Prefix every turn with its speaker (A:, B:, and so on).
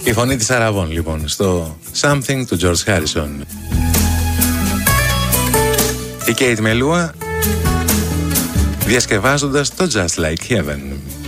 A: Η φωνή της Αραβών λοιπόν στο Something του George Harrison. Η Kate Melua διασκευάζοντας το Just Like Heaven.